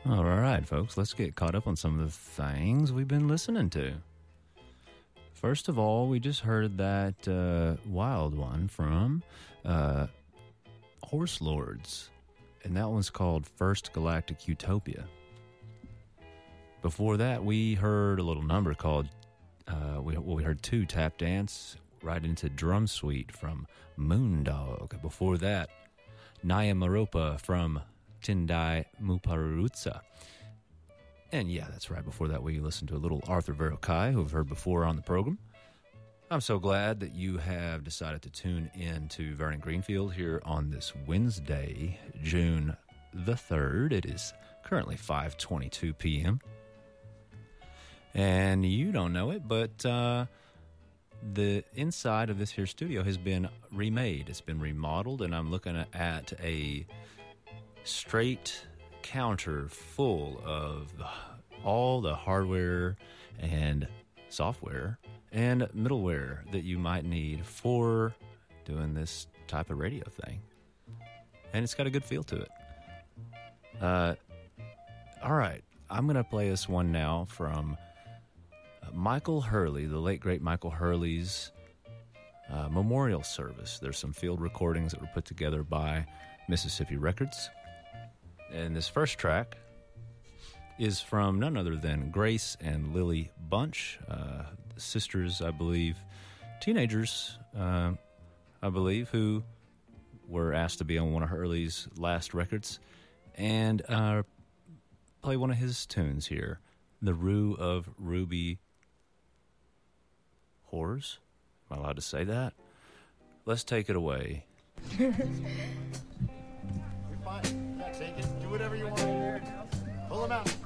All right, folks, let's get caught up on some of the things we've been listening to. First of all, we just heard that wild one from Horse Lords, and that one's called First Galactic Utopia. Before that, we heard a little number called, we heard two, Tap Dance, right into Drum Suite from Moondog. Before that, Naya Maropa from Tindai Muparutsa. And yeah, that's right. Before that, we listened to a little Arthur Verocai, who we've heard before on the program. I'm so glad that you have decided to tune in to Vernon Greenfield here on this Wednesday, June the 3rd. It is currently 5:22 p.m. And you don't know it, but the inside of this here studio has been remade. It's been remodeled, and I'm looking at a straight counter full of all the hardware and software and middleware that you might need for doing this type of radio thing. And it's got a good feel to it. All right, I'm going to play this one now from Michael Hurley, the late, great Michael Hurley's memorial service. There's some field recordings that were put together by Mississippi Records. And this first track is from none other than Grace and Lily Bunch, sisters, I believe, teenagers, I believe, who were asked to be on one of Hurley's last records and play one of his tunes here, The Rue of Ruby Whores. Am I allowed to say that? Let's take it away. You're fine. Yeah, take it. Do whatever you want. Pull them out.